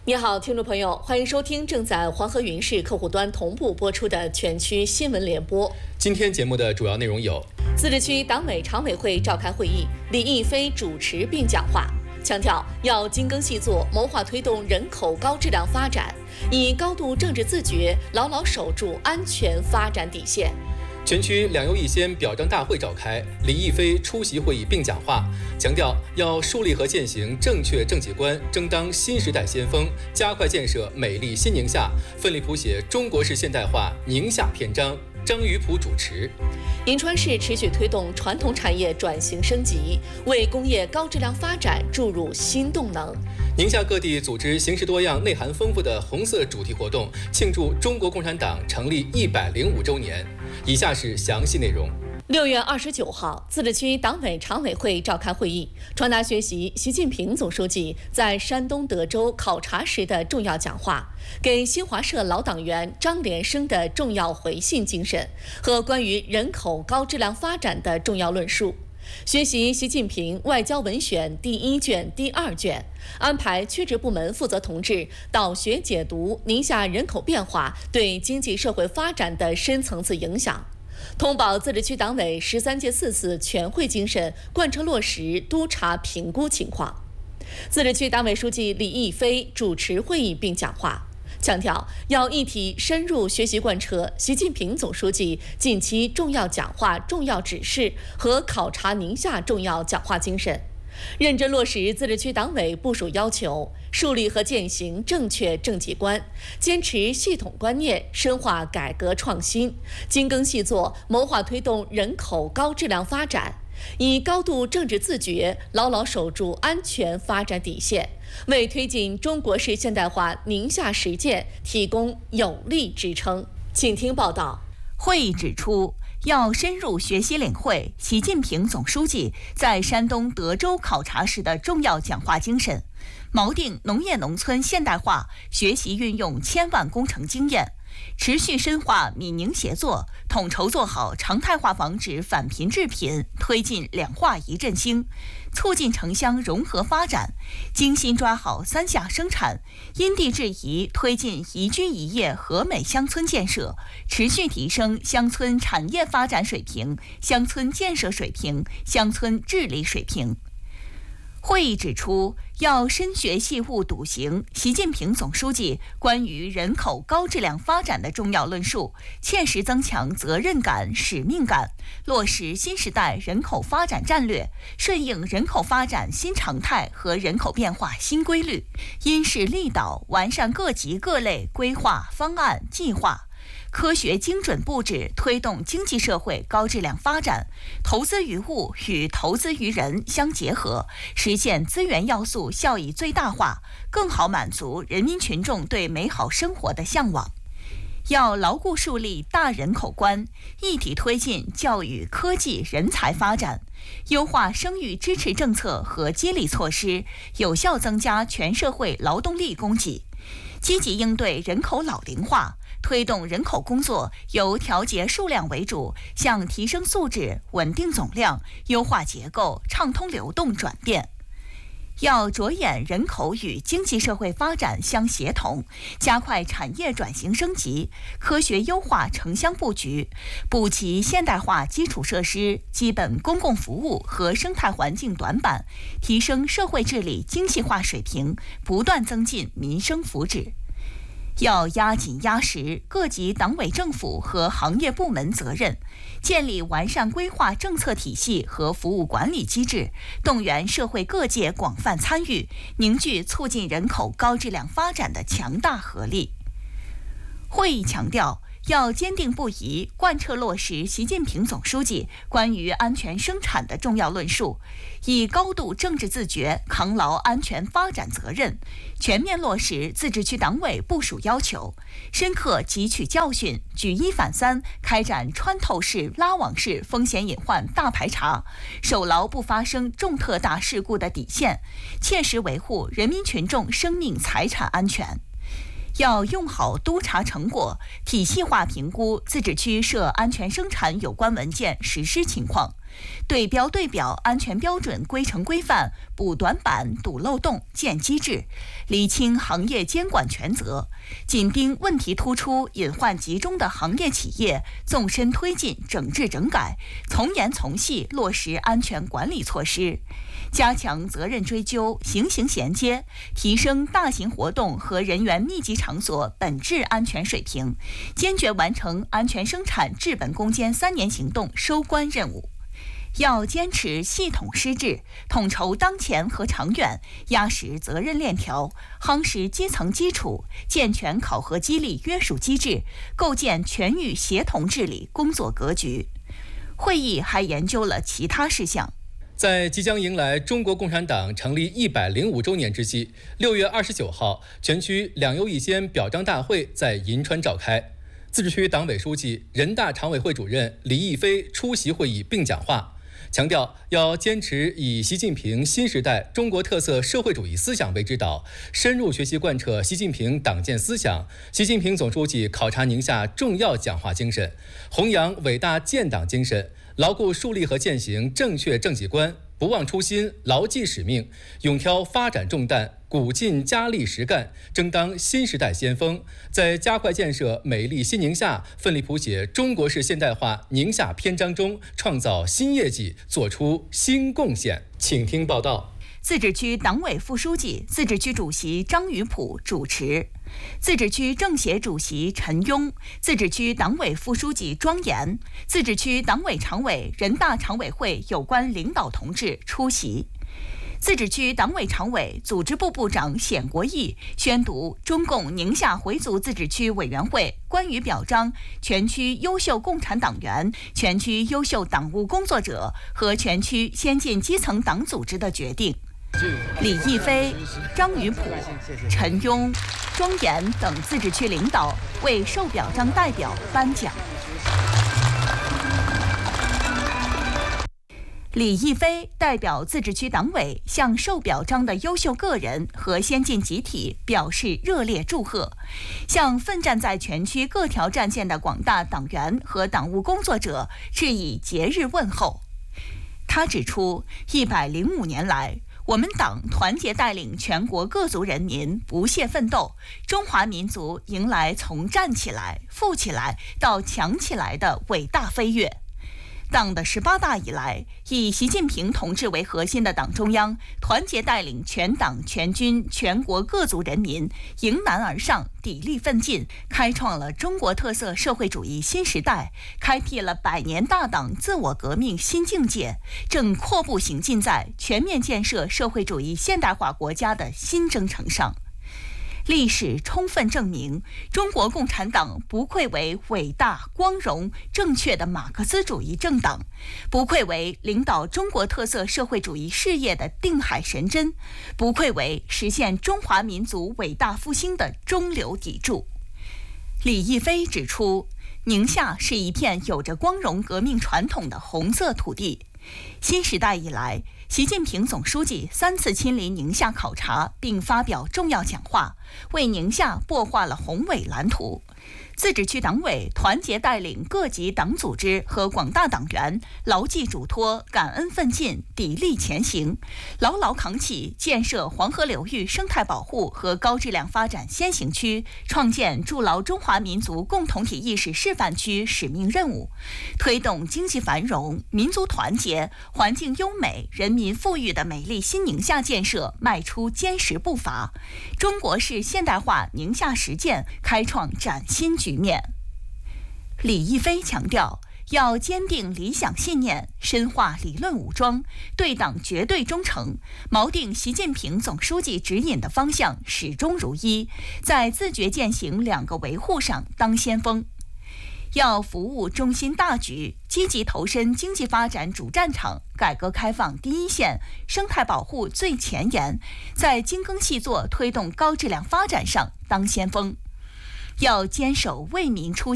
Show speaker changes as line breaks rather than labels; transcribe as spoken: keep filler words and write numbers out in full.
你好，听众朋友，欢迎收听正在黄河云视客户端同步播出的全区新闻联播。
今天节目的主要内容有：
自治区党委常委会召开会议，李毅飞主持并讲话，强调要精耕细作，谋划推动人口高质量发展，以高度政治自觉，牢牢守住安全发展底线。
全区两优一先表彰大会召开，李毅飞出席会议并讲话，强调要树立和践行正确政绩观，争当新时代先锋，加快建设美丽新宁夏，奋力谱写中国式现代化宁夏篇章。张于普主持。
银川市持续推动传统产业转型升级，为工业高质量发展注入新动能。
宁夏各地组织形式多样、内涵丰富的红色主题活动，庆祝中国共产党成立一百零五周年。以下是详细内容。
六月二十九号，自治区党委常委会召开会议，传达学习习近平总书记在山东德州考察时的重要讲话，给新华社老党员张连生的重要回信精神和关于人口高质量发展的重要论述。学习习近平外交文选第一卷、第二卷，安排缺职部门负责同志导学解读宁夏人口变化对经济社会发展的深层次影响。通报自治区党委十三届四次全会精神贯彻落实督查评估情况。自治区党委书记李毅飞主持会议并讲话，强调要一体深入学习贯彻习近平总书记近期重要讲话重要指示和考察宁夏重要讲话精神，认真落实自治区党委部署要求，树立和践行正确政绩观，坚持系统观念，深化改革创新，精耕细作，谋划推动人口高质量发展，以高度政治自觉，牢牢守住安全发展底线，为推进中国式现代化宁夏实践提供有力支撑。请听报道。
会议指出，要深入学习领会习近平总书记在山东德州考察时的重要讲话精神，锚定农业农村现代化，学习运用千万工程经验，持续深化闽宁协作，统筹做好常态化防止返贫致贫，推进两化一振兴，促进城乡融合发展，精心抓好三下生产，因地制宜推进宜居宜业和美乡村建设，持续提升乡村产业发展水平、乡村建设水平、乡村治理水平。会议指出，要深学细悟笃行习近平总书记关于人口高质量发展的重要论述，切实增强责任感、使命感，落实新时代人口发展战略，顺应人口发展新常态和人口变化新规律，因势利导，完善各级各类规划方案计划，科学精准布置，推动经济社会高质量发展，投资于物与投资于人相结合，实现资源要素效益最大化，更好满足人民群众对美好生活的向往。要牢固树立大人口观，一体推进教育、科技、人才发展，优化生育支持政策和激励措施，有效增加全社会劳动力供给，积极应对人口老龄化，推动人口工作由调节数量为主，向提升素质、稳定总量、优化结构、畅通流动转变。要着眼人口与经济社会发展相协同，加快产业转型升级，科学优化城乡布局，补齐现代化基础设施、基本公共服务和生态环境短板，提升社会治理精细化水平，不断增进民生福祉。要压紧压实各级党委政府和行业部门责任，建立完善规划政策体系和服务管理机制，动员社会各界广泛参与，凝聚促进人口高质量发展的强大合力。会议强调，要坚定不移贯彻落实习近平总书记关于安全生产的重要论述，以高度政治自觉扛牢安全发展责任，全面落实自治区党委部署要求，深刻汲取教训，举一反三，开展穿透式、拉网式风险隐患大排查，守牢不发生重特大事故的底线，切实维护人民群众生命财产安全。要用好督查成果，体系化评估自治区涉安全生产有关文件实施情况， 对标对表安全标准规程规范，补短板、堵漏洞、建机制，厘清行业监管权责，紧盯问题突出、隐患集中的行业企业，纵深推进整治整改，从严从细落实安全管理措施，加强责任追究、形形衔接，提升大型活动和人员密集场所本质安全水平，坚决完成安全生产治本攻坚三年行动收官任务。要坚持系统施治，统筹当前和长远，压实责任链条，夯实基层基础，健全考核激励约束机制，构建全域协同治理工作格局。会议还研究了其他事项。
在即将迎来中国共产党成立一百零五周年之际，六月二十九号，全区两优一先表彰大会在银川召开。自治区党委书记、人大常委会主任李毅飞出席会议并讲话，强调要坚持以习近平新时代中国特色社会主义思想为指导，深入学习贯彻习近平党建思想、习近平总书记考察宁夏重要讲话精神，弘扬伟大建党精神，牢固树立和践行正确政绩观，不忘初心，牢记使命，勇挑发展重担，鼓劲加力实干，争当新时代先锋，在加快建设美丽新宁夏、奋力谱写中国式现代化宁夏篇章中创造新业绩，做出新贡献。请听报道。
自治区党委副书记、自治区主席张宇普主持，自治区政协主席陈庸，自治区党委副书记庄严，自治区党委常委、人大常委会有关领导同志出席。自治区党委常委、组织部部长冼国义宣读中共宁夏回族自治区委员会关于表彰全区优秀共产党员、全区优秀党务工作者和全区先进基层党组织的决定。李毅飞、张宇普、陈庸、庄严等自治区领导为受表彰代表颁奖。李毅飞代表自治区党委向受表彰的优秀个人和先进集体表示热烈祝贺，向奋战在全区各条战线的广大党员和党务工作者致以节日问候。他指出，一百零五年来，我们党团结带领全国各族人民不懈奋斗，中华民族迎来从站起来、富起来到强起来的伟大飞跃。党的十八大以来，以习近平同志为核心的党中央团结带领全党全军全国各族人民迎难而上，砥砺奋进，开创了中国特色社会主义新时代，开辟了百年大党自我革命新境界，正阔步行进在全面建设社会主义现代化国家的新征程上。历史充分证明，中国共产党不愧为伟大、光荣、正确的马克思主义政党，不愧为领导中国特色社会主义事业的定海神针，不愧为实现中华民族伟大复兴的中流砥柱。李毅飞指出，宁夏是一片有着光荣革命传统的红色土地。新时代以来，习近平总书记三次亲临宁夏考察并发表重要讲话，为宁夏擘画了宏伟蓝图。自治区党委团结带领各级党组织和广大党员牢记嘱托，感恩奋进，砥砺前行，牢牢扛起建设黄河流域生态保护和高质量发展先行区、创建筑牢中华民族共同体意识示范区使命任务，推动经济繁荣、民族团结、环境优美、人民富裕的美丽新宁夏建设迈出坚实步伐，中国式现代化宁夏实践开创崭新局面。李毅飞强调，要坚定理想信念，深化理论武装，对党绝对忠诚，锚定习近平总书记指引的方向始终如一，在自觉践行两个维护上当先锋。要服务中心大局，积极投身经济发展主战场、改革开放第一线、生态保护最前沿，在精耕细作推动高质量发展上当先锋。要坚守为民初